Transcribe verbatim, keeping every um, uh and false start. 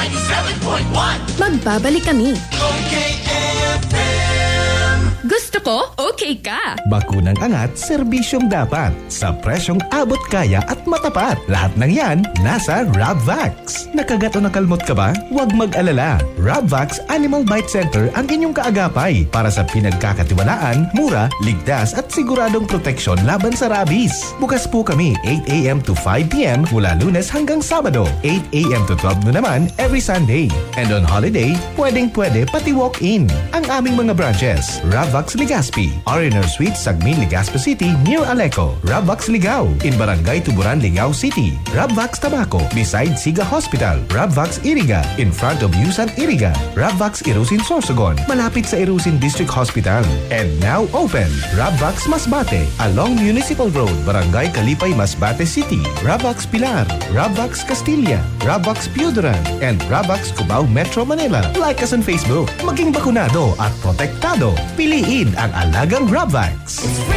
ninety-seven point one. Magbabalik kami. Okay F M. Gusto ko, okay ka. Bakunang angat, serbisyong dapat. Sa presyong abot kaya at matapat. Lahat ng yan, nasa Rabvax. Nakagat o nakalmot ka ba? Huwag mag-alala. Rabvax Animal Bite Center ang inyong kaagapay para sa pinagkakatiwalaan, mura, ligtas at siguradong proteksyon laban sa rabies. Bukas po kami eight a.m. to five p.m. mula Lunes hanggang Sabado, eight a.m. to twelve noon naman every Sunday. And on holiday, pwedeng-pwede pati walk-in. Ang aming mga branches, Rabvax Legazpi, R and R Suite, Sagmin, Legazpi City, near Aleco. Rabvax Ligao, in Barangay Tuburan, Ligao City. Rabvax Tabaco, beside Siga Hospital. Rabvax Iriga, in front of Yusan Iriga. Rabvax Irusin Sorsogon, malapit sa Irusin District Hospital. And now open, Rabvax Masbate, along Municipal Road, Barangay Kalipay, Masbate City. Rabvax Pilar, Rabvax Castilla, Rabvax Piudaran, and Rabvax Cubao Metro Manila. Like us on Facebook. Maging bakunado at protektado. Piliin ang alagang Rabvax.